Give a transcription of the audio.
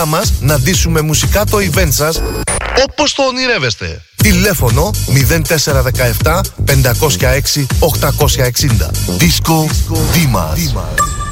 κοντά μας να ντύσουμε μουσικά το event σας όπως το ονειρεύεστε. Τηλέφωνο 0417 506 860. Disco Dimas.